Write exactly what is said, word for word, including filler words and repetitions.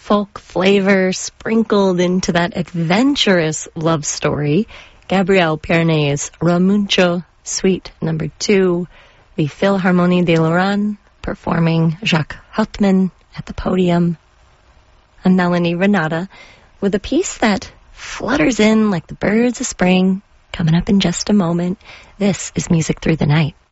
folk flavor sprinkled into that adventurous love story. Gabriel Pernet's Ramuncho Suite Number Two, the Philharmonie de Lorraine performing Jacques Hauptmann at the podium, and Melanie Renata with a piece that flutters in like the birds of spring, coming up in just a moment. This is Music Through the Night.